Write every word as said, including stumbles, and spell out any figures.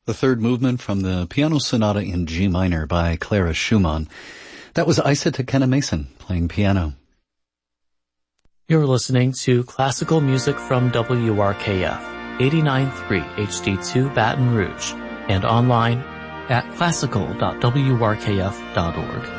The third movement from the Piano Sonata in G minor by Clara Schumann. That was Isa Takena Mason playing piano. You're listening to classical music from W R K F, eighty-nine point three H D two Baton Rouge, and online at classical dot w r k f dot org.